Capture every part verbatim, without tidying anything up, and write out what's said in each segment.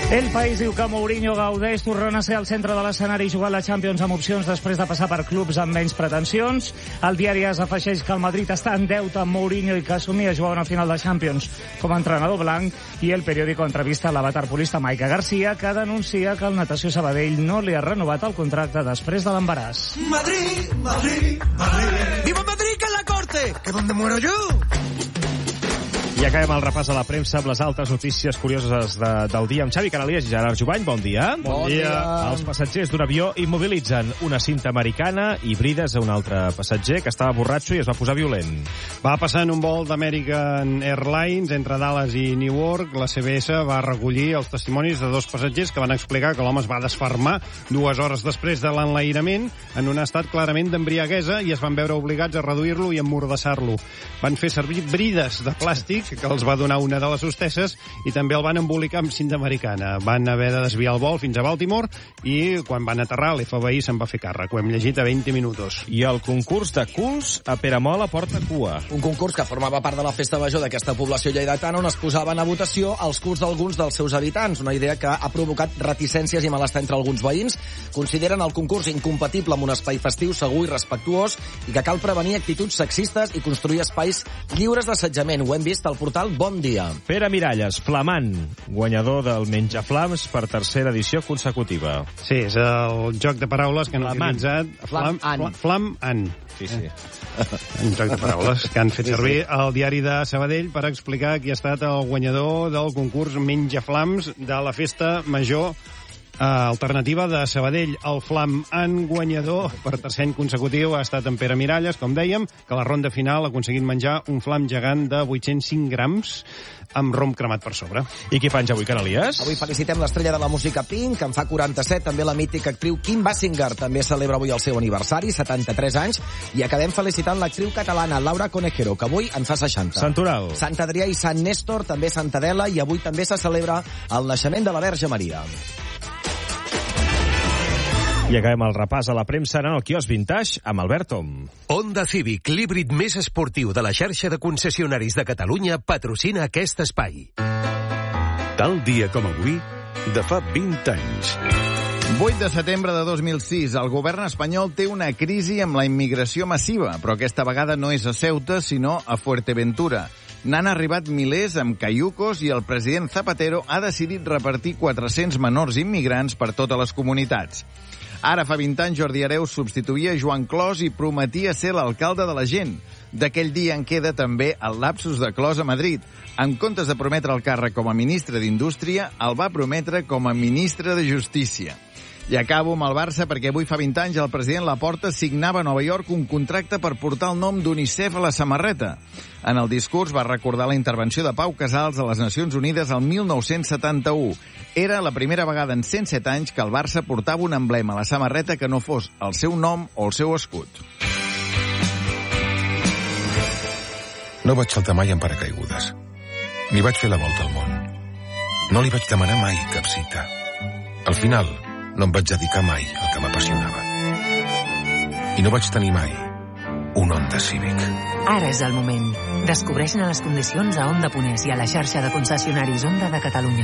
El País diu que Mourinho gaudeix tornant a ser al centre de l'escenari i jugar la Champions amb opcions després de passar per clubs amb menys pretensions. El diari AS afegeix que el Madrid està en deute amb Mourinho i que assumia jugar una final de Champions com a entrenador blanc. I el periòdico entrevista la waterpolista Maica García, que denuncia que el Natació Sabadell no li ha renovat el contracte després de l'embaràs. Madrid, Madrid, Madrid. ¡Viva Madrid, que es la corte! ¿Que dónde muero yo? I acabem el repàs a la premsa amb les altres notícies curioses de, del dia amb Xavi Canalies i Gerard Jubany. Bon dia. Bon dia. Els passatgers d'un avió immobilitzen una cinta americana i brides a un altre passatger que estava borratxo i es va posar violent. Va passar en un vol d'American Airlines entre Dallas i Newark. La C B S va recollir els testimonis de dos passatgers que van explicar que l'home es va desfermar dues hores després de l'enlairament en un estat clarament d'embriaguesa i es van veure obligats a reduir-lo i emmordassar-lo. Van fer servir brides de plàstic que els va donar una de les hostesses i també el van embolicar amb cinta americana. Van haver de desviar el vol fins a Baltimore i quan van aterrar l'F B I se'n va fer càrrec. Ho hem llegit a vint minuts. I el concurs de culs a Peramola porta cua. Un concurs que formava part de la festa major d'aquesta població lleidatana on es posaven a votació els culs d'alguns dels seus habitants. Una idea que ha provocat reticències i malestar entre alguns veïns. Consideren el concurs incompatible amb un espai festiu, segur i respectuós i que cal prevenir actituds sexistes i construir espais lliures d'assetjament. Ho hem vist al portal Bon Dia. Pere Miralles, flamant, guanyador del Menjaflams per tercera edició consecutiva. Sí, és el joc de paraules que han Flamant. utilitzat... Flam-an. Flam-an. Sí, sí. Un joc de paraules que han fet servir al diari de Sabadell per explicar qui ha estat el guanyador del concurs Menjaflams de la festa major alternativa de Sabadell. El flam-an guanyador per tercer any consecutiu ha estat en Pere Miralles, com dèiem, que a la ronda final ha aconseguit menjar un flam gegant de vuit-cents cinc grams amb rom cremat per sobre. I qui penja avui, Canalies? Avui felicitem l'estrella de la música Pink, que en fa quaranta-set, també la mítica actriu Kim Basinger, també celebra avui el seu aniversari, setanta-tres anys, i acabem felicitant l'actriu catalana Laura Conejero, que avui en fa seixanta. Sant Oral. Sant Adrià i Sant Néstor, també Sant Adela, i avui també se celebra el naixement de la Verge Maria. I acabem el repàs a la premsa anant al quiosc Vintage amb Albert Om. Honda Civic, l'híbrid més esportiu de la xarxa de concessionaris de Catalunya, patrocina aquest espai. Tal dia com avui, de fa vint anys. vuit de setembre de dos mil sis, el govern espanyol té una crisi amb la immigració massiva, però aquesta vegada no és a Ceuta, sinó a Fuerteventura. N'han arribat milers amb caiucos i el president Zapatero ha decidit repartir quatre-cents menors immigrants per totes les comunitats. Ara fa vint anys Jordi Hereu substituïa Joan Clos i prometia ser l'alcalde de la gent. D'aquell dia en queda també el lapsus de Clos a Madrid. En comptes de prometre el càrrec com a ministre d'Indústria, el va prometre com a ministre de Justícia. I acabo amb el Barça perquè avui fa vint anys el president Laporta signava a Nova York un contracte per portar el nom d'UNICEF a la samarreta. En el discurs va recordar la intervenció de Pau Casals a les Nacions Unides el mil nou-cents setanta-u. Era la primera vegada en cent set anys que el Barça portava un emblema a la samarreta que no fos el seu nom o el seu escut. No vaig saltar mai en paracaigudes. Ni vaig fer la volta al món. No li vaig demanar mai cap cita. Al final, no em vaig dedicar mai al que m'apassionava. I no vaig tenir mai un Honda Civic. Ara és el moment. Descobreix-ne les condicions a Honda Ponès i a la xarxa de concessionaris Honda de Catalunya.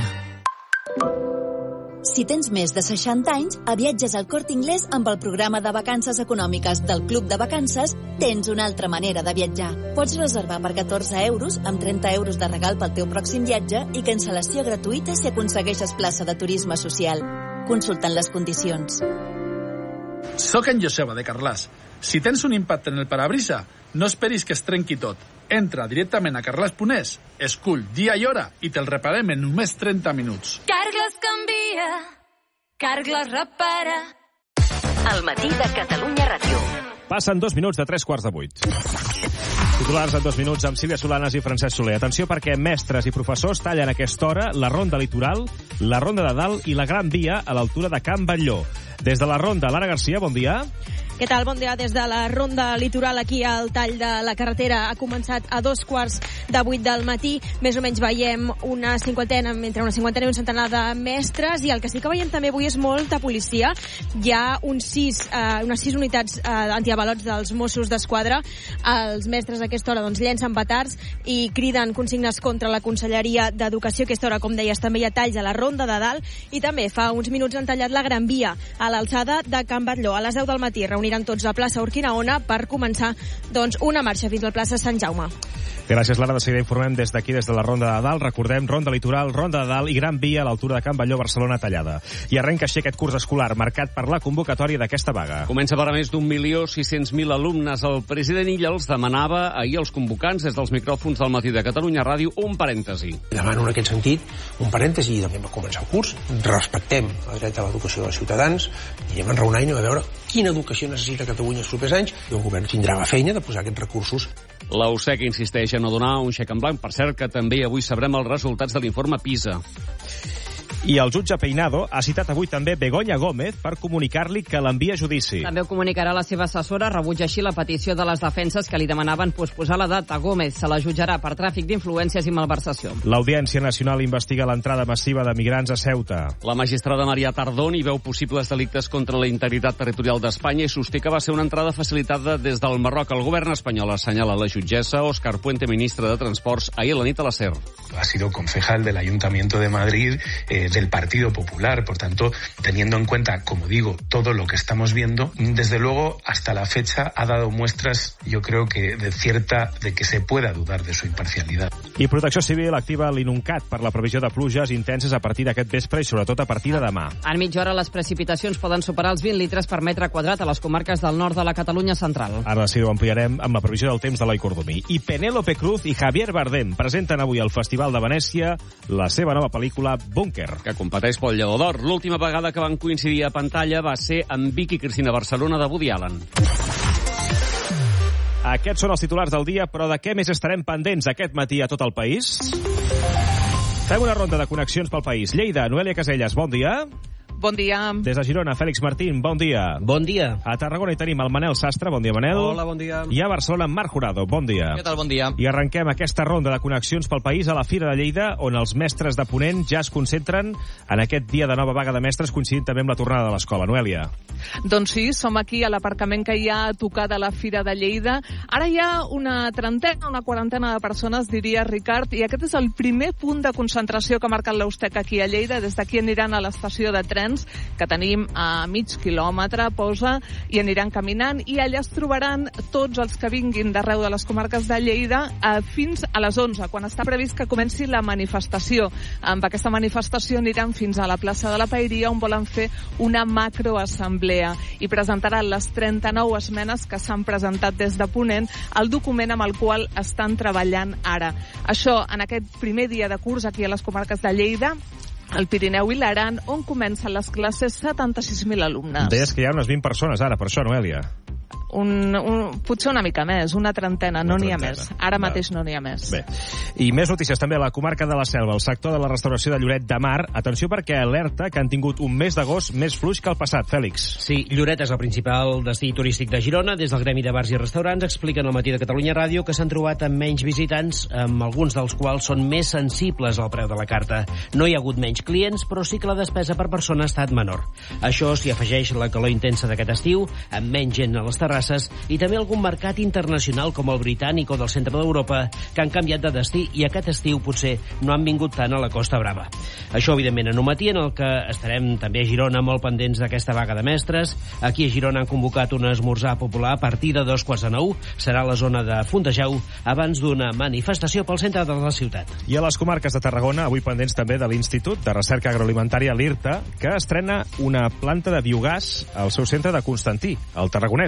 Si tens més de seixanta anys, a Viatges al Corte Inglés amb el programa de vacances econòmiques del Club de Vacances tens una altra manera de viatjar. Pots reservar per catorze euros amb trenta euros de regal pel teu pròxim viatge i cancel·lació gratuïta si aconsegueixes plaça de turisme social. Consultant les condicions. Soc en Joseba, de Carràs. Si tens un impacte en el parabrisa, no esperis que es trenqui tot. Entra directament a carglass punt es, escull dia i hora i te'l reparem en només trenta minuts. Carglass canvia, Carglass repara. El matí de Catalunya Ràdio. Passen dos minuts de tres quarts de vuit. Titulars en dos minuts amb Sílvia Solanas i Francesc Soler. Atenció perquè mestres i professors tallen a aquesta hora la ronda litoral, la ronda de dalt i la Gran Via a l'altura de Can Batlló. Des de la ronda, Lara Garcia, bon dia. Què tal? Bon dia des de la ronda litoral. Aquí el tall de la carretera ha començat a dos quarts de vuit del matí. Més o menys veiem una cinquantena, entre una cinquantena i un centenar de mestres, i el que sí que veiem també avui és molta policia. Hi ha uns sis, eh, unes sis unitats eh, antiavalots dels Mossos d'Esquadra. Els mestres a aquesta hora doncs, llencen petards i criden consignes contra la Conselleria d'Educació. A aquesta hora, com deies, també hi ha talls a la ronda de dalt, i també fa uns minuts han tallat la Gran Via a l'alçada de Can Batlló. A les deu del matí reuniran tots a plaça Urquinaona per començar doncs, una marxa fins a la plaça Sant Jaume. Gràcies, Lara. De seguida informem des d'aquí, des de la Ronda de Dalt. Recordem, Ronda Litoral, Ronda de Dalt i Gran Via a l'altura de Can Batlló, Barcelona, tallada. I arrenca així aquest curs escolar, marcat per la convocatòria d'aquesta vaga. Comença per a més d'un milió sis-cents mil alumnes. El president Illa els demanava ahir als convocants des dels micròfons del Matí de Catalunya Ràdio un parèntesi. Demano en aquest sentit un parèntesi i també va començar el curs. Respectem el dret a l'educació dels ciutadans i anem enraonant a veure quina educació necessita Catalunya els propers anys, i el govern tindrà la feina de posar aquests recursos. La U S E C insisteix a no donar un xec en blanc. Per cert, que també avui sabrem els resultats de l'informe PISA. I el jutge Peinado ha citat avui també Begoña Gómez per comunicar-li que l'envia a judici. També ho comunicarà la seva assessora, rebutja així la petició de les defenses que li demanaven posposar la data. Gómez se la jutjarà per tràfic d'influències i malversació. L'Audiència Nacional investiga l'entrada massiva de migrants a Ceuta. La magistrada Maria Tardón hi veu possibles delictes contra la integritat territorial d'Espanya i sosté que va ser una entrada facilitada des del Marroc. El govern espanyol assenyala la jutgessa. Òscar Puente, ministre de Transports, ahir a la nit a la SER. Ha sido concejal del Ayuntamiento de Madrid, eh, del Partido Popular, por tanto, teniendo en cuenta, como digo, todo lo que estamos viendo, desde luego, hasta la fecha ha dado muestras, yo creo que de cierta, de que se pueda dudar de su imparcialidad. I Protecció Civil activa l'INUNCAT per la previsió de pluges intenses a partir d'aquest vespre i sobretot a partir de demà. En mitja hora les precipitacions poden superar els vint litres per metre quadrat a les comarques del nord de la Catalunya central. Ara sí ho ampliarem amb la previsió del temps de l'Eloi Cordomí. I Penélope Cruz i Javier Bardem presenten avui al Festival de Venècia la seva nova pel·lícula Búnquer, que competeix pel Lleó d'Or. L'última vegada que van coincidir a pantalla va ser amb Vicky Cristina Barcelona de Woody Allen. Aquests són els titulars del dia, però de què més estarem pendents aquest matí a tot el país? Fem una ronda de connexions pel país. Lleida, Noelia Casellas, bon dia. Bon dia. Des de Girona, Fèlix Martín, bon dia. Bon dia. A Tarragona hi tenim el Manel Sastre, bon dia, Manel. Hola, bon dia. I a Barcelona, Marc Jurado, bon dia. Què tal, bon dia. I arrenquem aquesta ronda de connexions pel país a la Fira de Lleida, on els mestres de Ponent ja es concentren en aquest dia de nova vaga de mestres, coincidint també amb la tornada de l'escola. Noelia. Doncs sí, som aquí a l'aparcament que hi ha a tocar de la Fira de Lleida. Ara hi ha una trentena, una quarantena de persones, diria Ricard, i aquest és el primer punt de concentració que ha marcat l'U S E C aquí a Lleida. Des d'aquí aniran a l'estació de trens, que tenim a mig quilòmetre, posa, i aniran caminant, i allà es trobaran tots els que vinguin d'arreu de les comarques de Lleida eh, fins a les onze, quan està previst que comenci la manifestació. Amb aquesta manifestació aniran fins a la plaça de la Paeria, on volen fer una macroassemblea i presentaran les trenta-nou esmenes que s'han presentat des de Ponent al document amb el qual estan treballant ara. Això en aquest primer dia de curs aquí a les comarques de Lleida, el Pirineu i l'Aran, on comencen les classes setanta-sis mil alumnes. Deies que hi ha unes vint persones ara, per això, Noelia. Un, un, potser una mica més, una trentena, una no n'hi ha més. Ara mateix no n'hi ha més. Bé. I més notícies també a la comarca de la Selva, el sector de la restauració de Lloret de Mar. Atenció perquè alerta que han tingut un mes d'agost més fluix que el passat, Fèlix. Sí, Lloret és el principal destí turístic de Girona. Des del Gremi de Bars i Restaurants expliquen al Matí de Catalunya Ràdio que s'han trobat amb menys visitants, amb alguns dels quals són més sensibles al preu de la carta. No hi ha hagut menys clients, però sí que la despesa per persona ha estat menor. Això s'hi afegeix la calor intensa d'aquest estiu, amb menys gent a les terrasses, i també algun mercat internacional com el britànic o del centre d'Europa que han canviat de destí i aquest estiu potser no han vingut tant a la Costa Brava. Això, evidentment, en un matí en el que estarem també a Girona molt pendents d'aquesta vaga de mestres. Aquí a Girona han convocat un esmorzar popular a partir de dos quarts de nou. Serà a la zona de Fontejau abans d'una manifestació pel centre de la ciutat. I a les comarques de Tarragona, avui pendents també de l'Institut de Recerca Agroalimentària, l'IRTA, que estrena una planta de biogàs al seu centre de Constantí, el tarragonès, Manel.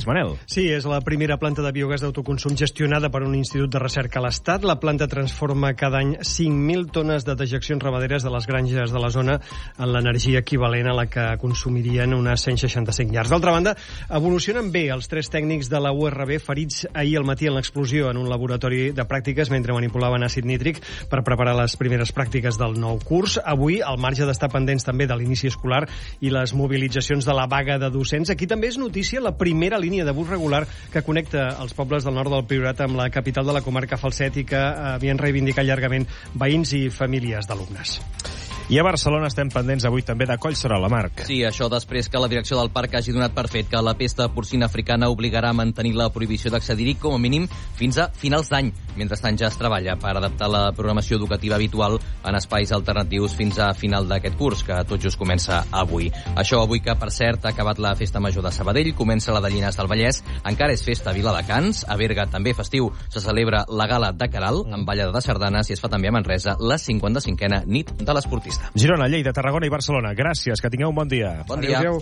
Sí, és la primera planta de biogàs d'autoconsum gestionada per un institut de recerca a l'Estat. La planta transforma cada any cinc mil tones de dejeccions ramaderes de les granges de la zona en l'energia equivalent a la que consumirien unes cent seixanta-cinc llars. D'altra banda, evolucionen bé els tres tècnics de la U R B ferits ahir al matí en l'explosió en un laboratori de pràctiques mentre manipulaven àcid nítric per preparar les primeres pràctiques del nou curs. Avui, al marge d'estar pendents també de l'inici escolar i les mobilitzacions de la vaga de docents, aquí també és notícia la primera línia de bus regular que connecta els pobles del nord del Priorat amb la capital de la comarca Falset i que havien reivindicat llargament veïns i famílies d'alumnes. I a Barcelona estem pendents avui també de Collserola, Marc. Sí, això després que la direcció del parc hagi donat per fet que la pesta porcina africana obligarà a mantenir la prohibició d'accedir-hi com a mínim fins a finals d'any. Mentrestant ja es treballa per adaptar la programació educativa habitual en espais alternatius fins a final d'aquest curs, que tot just comença avui. Això avui que, per cert, ha acabat la Festa Major de Sabadell, comença la de Llinars del Vallès, encara és festa a Viladecans, a Berga també festiu se celebra la Gala de Caral, amb ballada de sardanes, i es fa també a Manresa la cinquanta-cinquena nit de l'esportista. Girona, Lleida, Tarragona i Barcelona. Gràcies, que tingueu un bon dia. Bon dia. Adéu.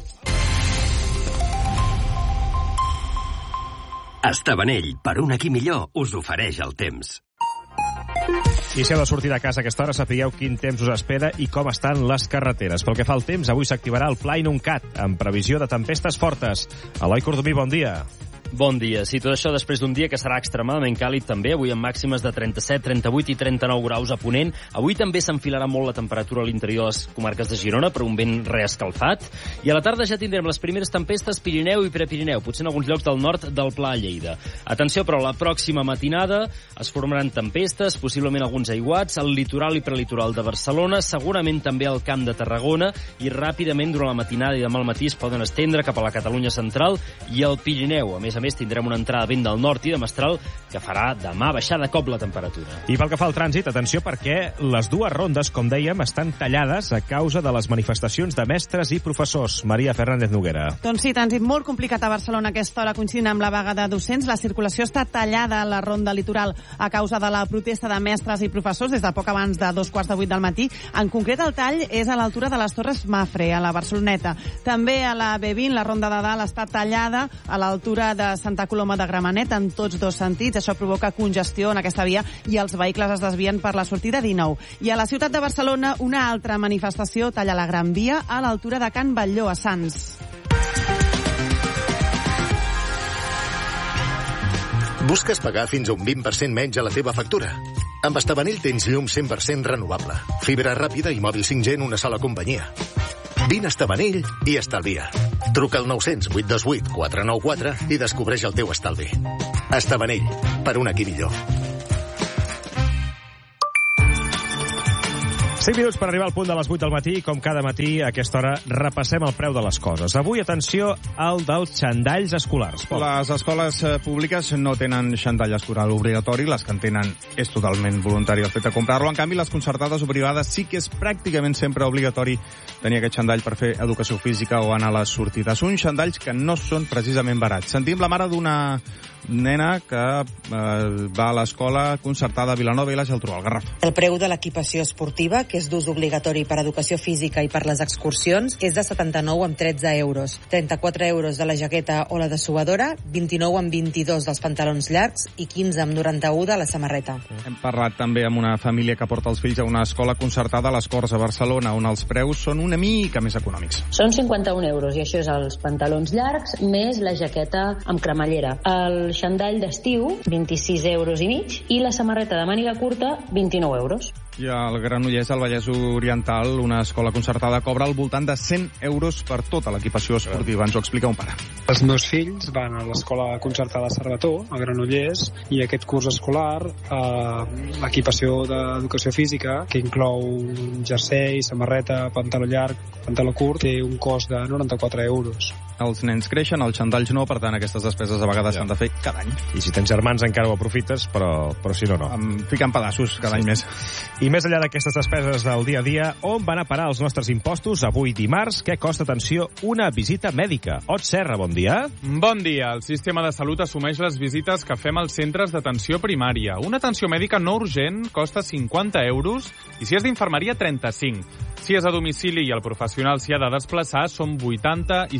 Estabanell, per un aquí millor, us ofereix el temps. I si heu de sortir de casa a aquesta hora, sapigueu quin temps us espera i com estan les carreteres. Pel que fa al temps, avui s'activarà el Pla Inuncat, amb previsió de tempestes fortes. Eloi Cordomí, bon dia. Bon dia. Sí, tot això després d'un dia que serà extremadament càlid també, avui amb màximes de trenta-set, trenta-vuit i trenta-nou graus a Ponent. Avui també s'enfilarà molt la temperatura a l'interior de les comarques de Girona per un vent reescalfat. I a la tarda ja tindrem les primeres tempestes Pirineu i Prepirineu, potser en alguns llocs del nord del Pla a Lleida. Atenció, però, la pròxima matinada es formaran tempestes, possiblement alguns aiguats, al litoral i prelitoral de Barcelona, segurament també al Camp de Tarragona, i ràpidament durant la matinada i demà al matí es poden estendre cap a la Catalunya central i al Pirineu. A més a més, tindrem una entrada de vent del nord i de mestral que farà demà baixar de cop la temperatura. I pel que fa al trànsit, atenció, perquè les dues rondes, com dèiem, estan tallades a causa de les manifestacions de mestres i professors. Maria Fernández Noguera. Doncs sí, trànsit molt complicat a Barcelona a aquesta hora, coincidint amb la vaga de docents. La circulació està tallada a la ronda litoral a causa de la protesta de mestres i professors des de poc abans de dos quarts de vuit del matí. En concret, el tall és a l'altura de les Torres Mafre, a la Barceloneta. També a la B vint, la ronda de dalt està tallada a l'altura de Santa Coloma de Gramenet en tots dos sentits. Això provoca congestió en aquesta via i els vehicles es desvien per la sortida dinou. I a la ciutat de Barcelona, una altra manifestació talla la Gran Via a l'altura de Can Batlló, a Sants. Busques pagar fins a un vint per cent menys a la teva factura? Amb Estabanell tens llum cent per cent renovable, fibra ràpida i mòbil cinc G en una sola companyia. Vine a Estabanell i estalvia. Truca al nou cents, vuit dos vuit, quatre nou quatre i descobreix el teu estalvi. Estabanell, per un aquí millor. cinc minuts per arribar al punt de les vuit del matí. Com cada matí, a aquesta hora, repassem el preu de les coses. Avui, atenció, al dels xandalls escolars. Pol. Les escoles públiques no tenen xandall escolar obligatori. Les que en tenen és totalment voluntari el fet de comprar-lo. En canvi, les concertades o privades sí que és pràcticament sempre obligatori tenir aquest xandall per fer educació física o anar a les sortides. Uns xandalls que no són precisament barats. Sentim la mare d'una nena que eh, va a l'escola concertada a Vilanova i la Geltrú, al Garraf. El preu de l'equipació esportiva, que és d'ús obligatori per educació física i per les excursions, és de setanta-nou amb tretze euros. trenta-quatre euros de la jaqueta o la dessuadora, vint-i-nou amb vint-i-dos dels pantalons llargs i quinze amb noranta-u de la samarreta. Hem parlat també amb una família que porta els fills a una escola concertada a les Corts a Barcelona, on els preus són una mica més econòmics. Són cinquanta-un euros i això és els pantalons llargs més la jaqueta amb cremallera. El xandall d'estiu, vint-i-sis euros i mig, i la samarreta de màniga curta, vint-i-nou euros. I al Granollers, al Vallès Oriental, una escola concertada cobra al voltant de cent euros per tota l'equipació esportiva. Ens ho explica un pare. Els meus fills van a l'escola concertada Cervató, a Granollers, i aquest curs escolar, eh, l'equipació d'educació física, que inclou un jersei, samarreta, pantaló llarg, pantaló curt, té un cost de noranta-quatre euros. Els nens creixen, els xandalls no, per tant aquestes despeses a vegades s'han ja. de fer cada any. I si tens germans encara ho aprofites, però, però si no, no. Em fiquen pedaços cada sí. any més. I més enllà d'aquestes despeses del dia a dia, on van a parar els nostres impostos avui dimarts? Què costa, atenció, una visita mèdica? Ot Serra, bon dia. Bon dia. El sistema de salut assumeix les visites que fem als centres d'atenció primària. Una atenció mèdica no urgent costa cinquanta euros i si és d'infermeria, trenta-cinc. Si és a domicili i el professional s'hi ha de desplaçar, són vuitanta i cinquanta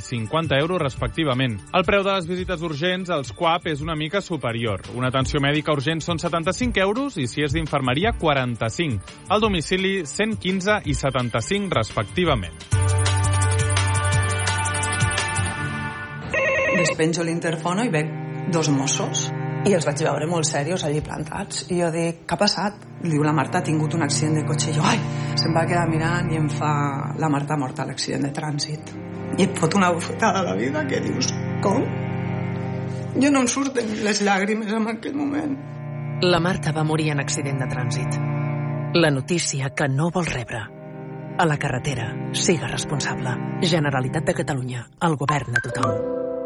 cinquanta euros respectivament. El preu de les visites urgents als C U A P és una mica superior. Una atenció mèdica urgent són setanta-cinc euros i si és d'infermeria, quaranta-cinc. Al domicili, cent quinze i setanta-cinc respectivament. Despenjo l'interfono i veig dos Mossos i els vaig veure molt serios allí plantats. I jo dic, què ha passat? Diu, la Marta ha tingut un accident de cotxe. I jo, ai, se'm va quedar mirant i em fa... La Marta ha mort a l'accident de trànsit. I et fot una bufetada a la vida que dius, com? Jo no em surten les llàgrimes en aquell moment. La Marta va morir en accident de trànsit. La notícia que no vol rebre. A la carretera, siga responsable. Generalitat de Catalunya, el govern a tothom.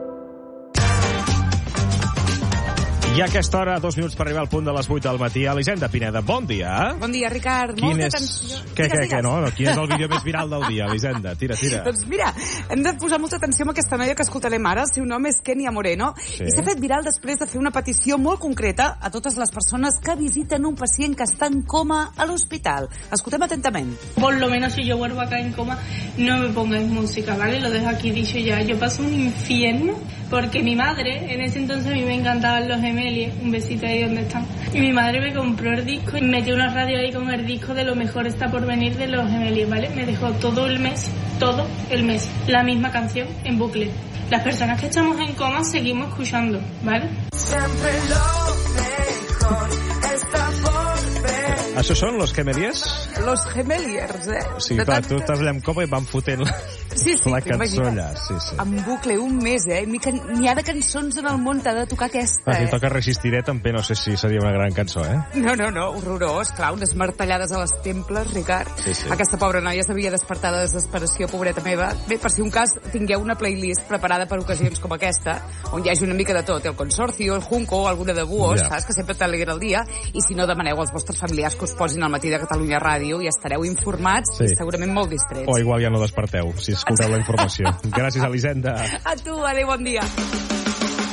I a aquesta hora, dos minuts per arribar al punt de les vuit del matí. Elisenda Pineda, bon dia. Bon dia, Ricard. Quin Molta és... atenció. Què, Digues, què, digues. què, no? Quin és el vídeo més viral del dia, Elisenda? Tira, tira. Doncs mira, hem de posar molta atenció amb aquesta noia que escoltarem ara. El seu nom és Kenia Moreno. Sí. I s'ha fet viral després de fer una petició molt concreta a totes les persones que visiten un pacient que està en coma a l'hospital. Escoltem atentament. Por lo menos si yo vuelvo acá en coma, no me pongáis música, ¿vale? Lo dejo aquí dicho ya. Yo paso un infierno porque mi madre, en ese entonces a mí me encantaban los Gemelie, un besito ahí donde están. Y mi madre me compró el disco y metió una radio ahí con el disco de Lo mejor está por venir de los Gemelie, ¿vale? Me dejó todo el mes, todo el mes, la misma canción en bucle. Las personas que estamos en coma seguimos escuchando, ¿vale? Siempre lo mejor está por venir. Això són los gemeliers? Los Gemeliers, eh? O sigui, clar, tu estàs allà amb coma i van fotent la, Sí, sí, la t'ho cançó imagines. allà. Sí, sí. En bucle un mes, eh? N'hi ha de cançons en el món, t'ha de tocar aquesta, Ah, si eh? toca Resistiré, també no sé si seria una gran cançó, eh? No, no, no, horrorós, clar, unes martellades a les temples, Ricard. Sí, sí. Aquesta pobra noia s'havia despertat de desesperació, pobreta meva. Bé, per si un cas tingueu una playlist preparada per ocasions com aquesta, on hi hagi una mica de tot, el Consorcio, el Junco, alguna de Buos, Ja. saps, que sempre t'alegra el dia, i si no, demaneu als vostres familiars que us posin al matí de Catalunya Ràdio i estareu informats Sí. i segurament molt distrets. O igual ja no desperteu, si escolteu la informació. Gràcies, Elisenda. A tu, adéu, bon dia.